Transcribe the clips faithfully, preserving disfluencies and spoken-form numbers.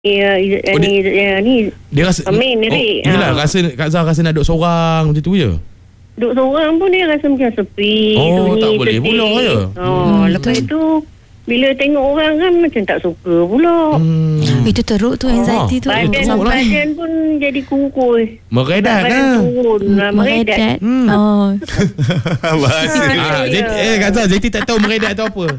Ya, Oh, ni, dia- ya, ni Dia rasa Amin ni, oh, Rik. yelah, Ha. rasa Kak Zah rasa nak duduk seorang macam tu je. Duduk seorang pun dia rasa macam sepi. Oh, sunyi, tak boleh sedih. pula ya. Oh, Hmm, lepas betul. tu bila tengok orang kan macam tak suka pula. Hmm. Itu teruk tu, anxiety tu. Badan, teruk lah. badan pun jadi kurus. Meredat Badan lah. turun. Hmm, meredat. Meredat. Hmm. Oh. Bahasa Ah, Zeti, eh Kak Zah, Zeti tak tahu meredat tu apa.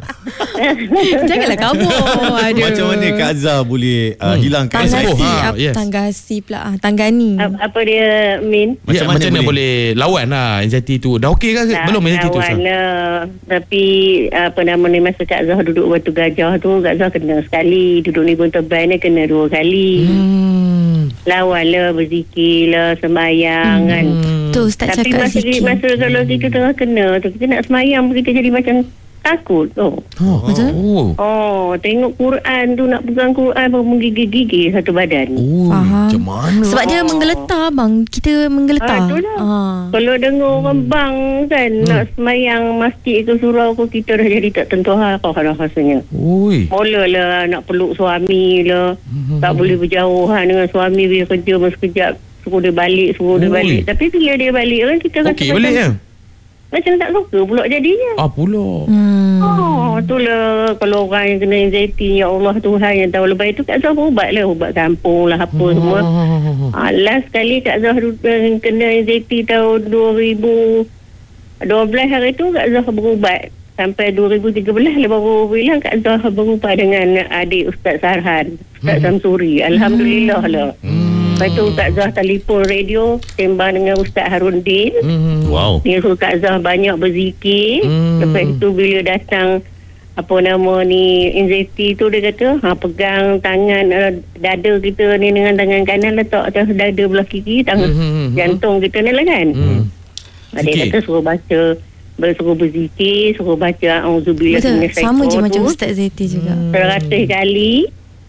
Janganlah kabur. Aduh. Macam mana Kak Zah boleh uh, hilangkan Tanggasi. Tanggasi, Ha, apa, yes. tanggasi pula. Ah, tanggani. Ap- Apa dia, Min? Macam Ya, mana macam mana boleh? boleh lawan lah anxiety tu? Dah okey ke? Tak Belum anxiety tu? lawan Zah? lah. Tapi apa nama ni, masa Kak Zah duduk batu gajah tu, Kak Zah kena sekali. Duduk ni pun terbang ni kena dua kali. Hmm. Lawan lah, berzikir lah, sembahyang kan. Tu Ustaz Tapi cakap masa, zikir. masa kalau kita tengah kena tu, kita nak semayang pun kita jadi macam takut tu. Oh. Betul? Oh. Oh, tengok Quran tu, nak pegang Quran pun menggigil-gigil satu badan. Oh, Faham. macam mana? Sebab dia menggeletar bang. Kita menggeletar. Ah, tu lah. Ah. Kalau dengar orang bang kan, Hmm. nak semayang masjid ke surau ke, kita dah jadi tak tentu hal kau dah rasanya. Oi. Mulalah nak peluk suami lah. Hmm. Tak boleh berjauhan dengan suami bila kerja masa sekejap. Suruh dia balik, suruh dia Ui. balik. Tapi bila dia balik kan, kita rasa Okey macam, balik ya? macam tak suka pula jadinya. Ah pula. Hmm. Oh, itulah kalau orang yang kena anxiety, ya Allah Tuhan yang tahu. Lepas itu Kak Zah berubat lah, ubat kampung lah apa semua. Ah, last kali Kak Zah uh, kena anxiety tahun dua ribu dua belas hari tu Kak Zah berubat. Sampai dua ribu tiga belas lah baru bilang Kak Zah berubat dengan adik Ustaz Sarhan, Ustaz Samsuri. Alhamdulillah lah. Lepas tu Kak Zah telefon radio, sembang dengan Ustaz Harundin. Hmm. Wow. Dia suruh Kak Zah banyak berzikir. Hmm. Lepas tu bila datang apa nama ni, anxiety tu, dia kata ha, pegang tangan uh, dada kita ni dengan tangan kanan, letak atas dada belah kiri, tangan Hmm. jantung kita ni lah kan. Hmm. Dia Zikir. kata suruh baca, suruh berzikir, suruh baca auzubillah Betul. minasyaitanir Sama je macam tu Ustaz Zeti juga. seratus kali.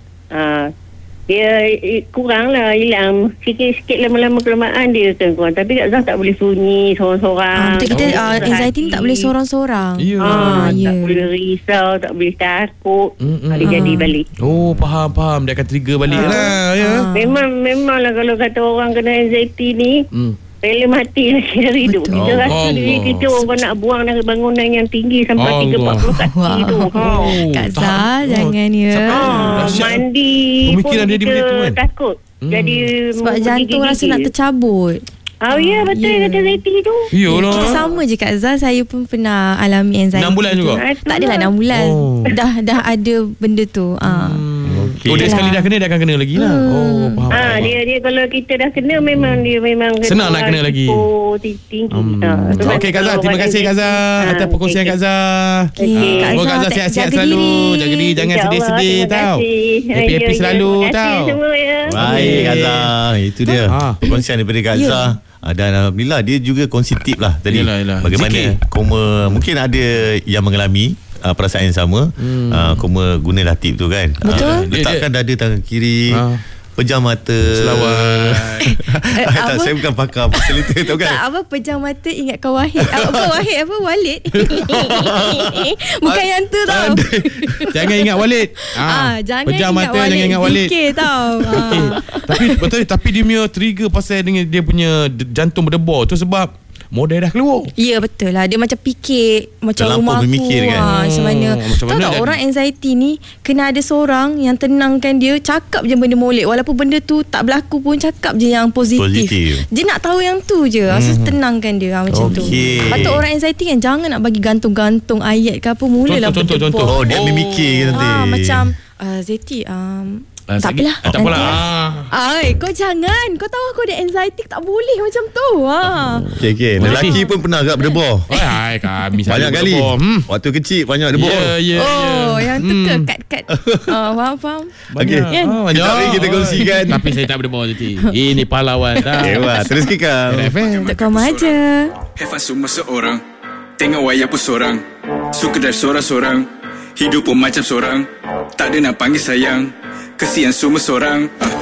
Ha, dia eh, kurang lah, hilang sikit-sikit, lama-lama kelamaan dia akan kurang. Tapi Kak Zah tak boleh sunyi Ah, seorang-seorang. betul, kita Oh. ah, anxiety ni tak boleh seorang-seorang. Ya. Ah, ya. tak boleh risau, tak boleh takut. Mm, mm, Ah, dia mm. jadi balik. Oh, faham faham. Dia akan trigger balik lah ya. Ah. Memang memanglah kalau kata orang kena anxiety ni, Hmm. rela mati lagi dari hidup. Betul. Kita rasa Allah. diri kita orang nak buang dari bangunan yang tinggi sampai Allah. tiga empat puluh kaki Wow. tu. Ha. Oh, Kak tak- Zah, oh, jangan ya. sampai- Ah, Dahsyat. mandi Pemikiran pun dia di kita benda tu kan? takut. Hmm. Jadi Sebab mau jantung rasa gigil-gigil. nak tercabut. Oh ya, betul Ya. kata anxiety tu. Iyalah. Kita sama je Kak Zah. Saya pun pernah alami anxiety. Enam bulan tu. juga? Tak adalah enam bulan. Oh. Dah dah ada benda tu. Ah. Okey. Oh, dia sekali dah kena, dia akan kena lagi lah. Oh, faham. Ah, faham. dia dia kalau kita dah kena, memang dia memang Senang nak kena lagi. Oh, tinggi. Hmm. Ah, tu Okey Kak Zah, kalau terima orang kasih Kak Zah anxiety. atas Ah, perkongsian okey. Kak Zah. Okey, Ah, Kak semoga Kak Zah, Zah sihat-sihat jaga selalu. diri. Jaga diri, jangan InsyaAllah, sedih-sedih terima tau. kasih. Happy-happy Ya, ya, selalu terima kasih tau. semua ya. Baik Kak Zah. Itu dia Ha. perkongsian daripada Kak Ya. Zah. Ah, dan Alhamdulillah dia juga kongsi tip lah tadi. Yelah, yelah. Bagaimana Zikir. koma, mungkin ada yang mengalami uh, perasaan yang sama. Hmm. Uh, koma gunalah tip tu kan. Betul. Ah, Dia- letakkan dada tangan kiri. Ah. Pejam mata. Selawat. Eh, tak, apa? saya bukan pakar pasal itu tahu kan. Tak, apa pejam mata ingatkan Wahid. Apa Wahid apa Walid? Bukan yang tu tau. Jangan ingat Walid. Ah, jangan Pejam ingat mata, Walid. jangan ingat Walid. Zikir tau. Okey. Ah. Tapi betul, tapi dia punya trigger pasal dengan dia punya d- jantung berdebar tu sebab modal dah keluar. Ya betul lah. Dia macam fikir macam Terlampau rumah aku memikir kan? ha, macam mana. Hmm, macam Tahu mana tak jadi? orang anxiety ni kena ada seorang yang tenangkan dia, cakap je benda molek. Walaupun benda tu tak berlaku pun cakap je yang positif. Positif. Dia nak tahu yang tu je. Rasa Hmm. tenangkan dia ha, macam tu. Okey. Patut orang anxiety kan jangan nak bagi gantung-gantung ayat ke apa. Mulalah Contoh, contoh, berdebar. contoh. Oh, dia ambil mikir nanti. Ah, macam uh, Zeti um, Ah, tak sakit. apalah. Ah, tak apalah. Nanti- Ah. Ay, kau jangan. Kau tahu aku ada anxiety, tak boleh macam tu. Ha. Okey okey. Lelaki pun pernah agak berdebar. Hai, kami Banyak kali. Hmm. Waktu kecil banyak debar. Ya, ya, Oh, ya. yang tu ke Hmm. kat-kat. Oh, faham, faham. Okey. Kan? Ah, Kita hari kita kongsikan. Tapi saya tak berdebar Zeti. Ini pahlawan tau. Ewa, terus kekal. F M. Untuk kau aja. Have semua seorang. Tengok wayang pun seorang. Suka dari seorang-seorang. Hidup pun macam seorang. Tak ada nak panggil sayang. Kesian semua seorang. ah.